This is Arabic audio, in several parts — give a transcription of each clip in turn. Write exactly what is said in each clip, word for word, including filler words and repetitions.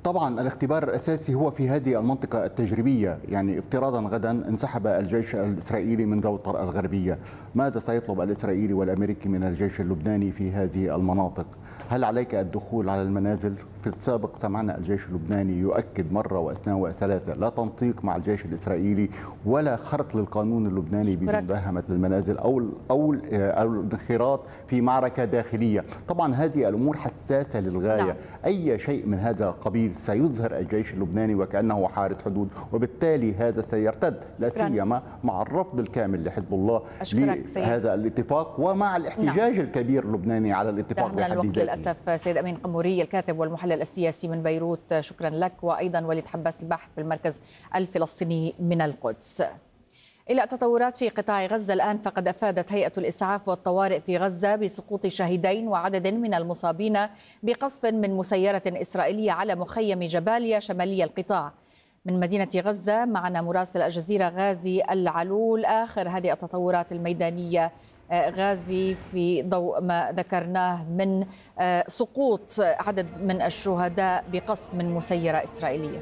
طبعا الاختبار الأساسي هو في هذه المنطقة التجريبية، يعني افتراضا غدا انسحب الجيش الإسرائيلي من دوطر الغربية، ماذا سيطلب الإسرائيلي والأمريكي من الجيش اللبناني في هذه المناطق؟ هل عليك الدخول على المنازل؟ في السابق سمعنا الجيش اللبناني يؤكد مرة واثنين وثلاثة لا تنطيق مع الجيش الإسرائيلي ولا خرق للقانون اللبناني بمداهمة المنازل أو أو الانخراط في معركة داخلية. طبعا هذه الأمور حساسة للغاية. نعم. أي شيء من هذا القبيل سيظهر الجيش اللبناني وكأنه حارة حدود، وبالتالي هذا سيرتد لا سيما مع الرفض الكامل لحزب الله لهذا الاتفاق ومع الاحتجاج نعم. الكبير اللبناني على الاتفاق بحد الوقت ذاته. للأسف سيد أمين قموري الكاتب والمحلل السياسي من بيروت، شكرا لك، وأيضا وليد حباس الباحث في المركز الفلسطيني من القدس. إلى تطورات في قطاع غزة الآن، فقد أفادت هيئة الإسعاف والطوارئ في غزة بسقوط شهيدين وعدد من المصابين بقصف من مسيرة إسرائيلية على مخيم جباليا شمالي القطاع. من مدينة غزة معنا مراسل الجزيرة غازي العلول، آخر هذه التطورات الميدانية. غازي، في ضوء ما ذكرناه من سقوط عدد من الشهداء بقصف من مسيرة إسرائيلية.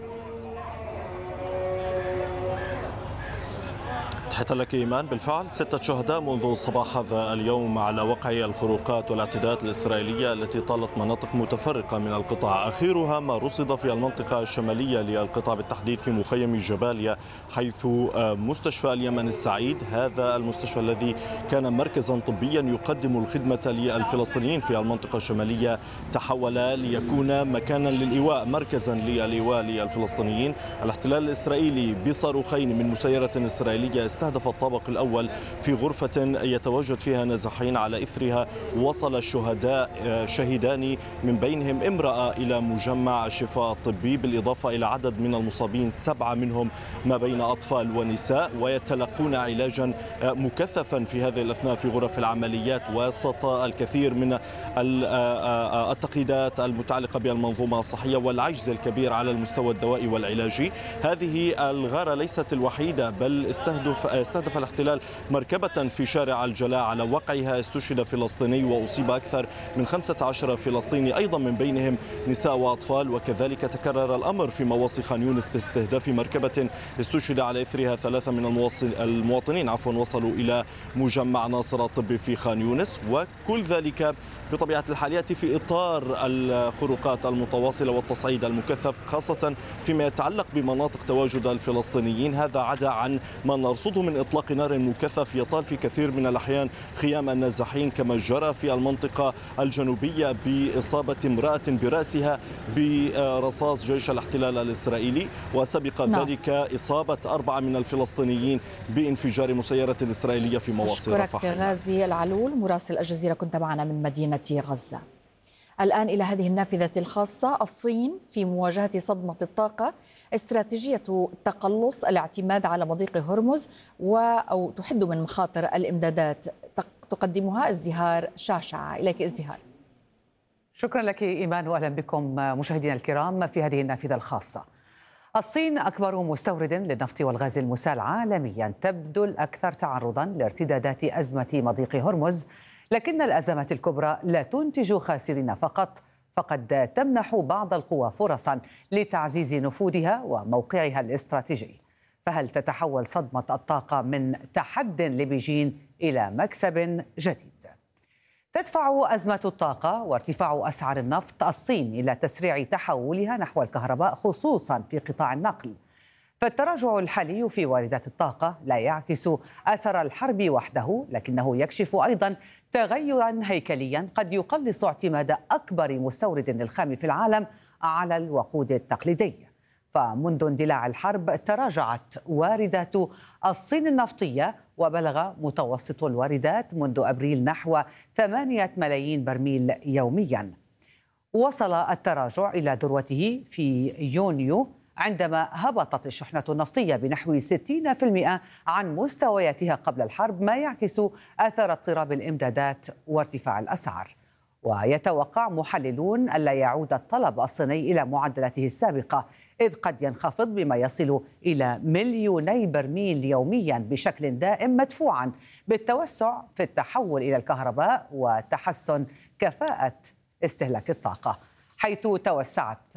تحية لك إيمان. بالفعل ستة شهداء منذ صباح هذا اليوم على وقع الخروقات والاعتداءات الإسرائيلية التي طالت مناطق متفرقة من القطاع، آخرها ما رصد في المنطقة الشمالية للقطاع بالتحديد في مخيم جباليا، حيث مستشفى اليمن السعيد، هذا المستشفى الذي كان مركزا طبيا يقدم الخدمة للفلسطينيين في المنطقة الشمالية، تحول ليكون مكانا للإيواء، مركزا للإيواء للفلسطينيين. الاحتلال الإسرائيلي بصاروخين من مسيرة إسرائيلية استهدف الطابق الأول في غرفة يتواجد فيها نازحين، على إثرها وصل الشهداء شهيدان من بينهم امرأة إلى مجمع الشفاء الطبي، بالإضافة إلى عدد من المصابين سبعة منهم ما بين أطفال ونساء، ويتلقون علاجا مكثفا في هذه الأثناء في غرف العمليات وسط الكثير من التقييدات المتعلقة بالمنظومة الصحية والعجز الكبير على المستوى الدوائي والعلاجي. هذه الغارة ليست الوحيدة، بل استهدف استهدف الاحتلال مركبة في شارع الجلاء، على وقعها استشهد فلسطيني وأصيب أكثر من خمسة عشر فلسطيني، أيضا من بينهم نساء وأطفال. وكذلك تكرر الأمر في مواصي خان يونس باستهداف مركبة استشهد على إثرها ثلاثة من المواطنين عفوا وصلوا إلى مجمع ناصر الطبي في خان يونس. وكل ذلك بطبيعة الحال يأتي في إطار الخروقات المتواصلة والتصعيد المكثف، خاصة فيما يتعلق بمناطق تواجد الفلسطينيين. هذا عدا عن ما نرصده من إطلاق نار مكثف يطال في كثير من الأحيان خيام النازحين، كما جرى في المنطقة الجنوبية بإصابة امرأة برأسها برصاص جيش الاحتلال الإسرائيلي، وسبق نعم. ذلك إصابة أربعة من الفلسطينيين بانفجار مسيرة إسرائيلية في مواصي رفح. أشكرك غازي العلول مراسل الجزيرة، كنت معنا من مدينة غزة. الآن إلى هذه النافذة الخاصة. الصين في مواجهة صدمة الطاقة، استراتيجية تقلص الاعتماد على مضيق هرمز و أو تحد من مخاطر الإمدادات، تقدمها ازدهار شعشعة. إليك ازدهار. شكرا لك إيمان، وأهلا بكم مشاهدينا الكرام في هذه النافذة الخاصة. الصين أكبر مستورد للنفط والغاز المسال عالميا، تبدو الأكثر تعرضا لارتدادات أزمة مضيق هرمز، لكن الأزمات الكبرى لا تنتج خاسرين فقط، فقد تمنح بعض القوى فرصا لتعزيز نفوذها وموقعها الاستراتيجي. فهل تتحول صدمة الطاقة من تحد لبيجين إلى مكسب جديد؟ تدفع أزمة الطاقة وارتفاع أسعار النفط الصين إلى تسريع تحولها نحو الكهرباء، خصوصا في قطاع النقل. فالتراجع الحالي في واردات الطاقة لا يعكس أثر الحرب وحده، لكنه يكشف أيضا تغيرا هيكليا قد يقلص اعتماد أكبر مستورد للخام في العالم على الوقود التقليدي. فمنذ اندلاع الحرب تراجعت واردات الصين النفطية، وبلغ متوسط الواردات منذ أبريل نحو ثمانية ملايين برميل يوميا. وصل التراجع إلى ذروته في يونيو عندما هبطت الشحنة النفطية بنحو ستين بالمئة عن مستوياتها قبل الحرب، ما يعكس أثر اضطراب الإمدادات وارتفاع الأسعار. ويتوقع محللون ألا يعود الطلب الصيني إلى معدلاته السابقة، إذ قد ينخفض بما يصل إلى مليوني برميل يوميا بشكل دائم، مدفوعا بالتوسع في التحول إلى الكهرباء وتحسن كفاءة استهلاك الطاقة، حيث توسعت